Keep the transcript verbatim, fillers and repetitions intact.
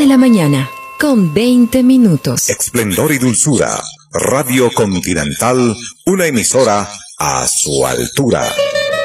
de la mañana, con veinte minutos. Esplendor y dulzura. Radio Continental, una emisora a su altura.